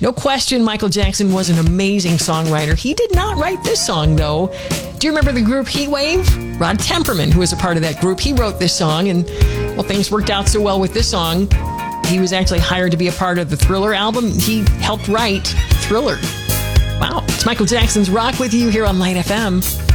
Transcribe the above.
No question, Michael Jackson was an amazing songwriter. He did not write this song, though. Do you remember the group Heatwave? Rod Temperman, who was a part of that group, he wrote this song, and, well, things worked out so well with this song. He was actually hired to be a part of the Thriller album. He helped write Thriller. Wow. It's Michael Jackson's Rock with you here on Light FM.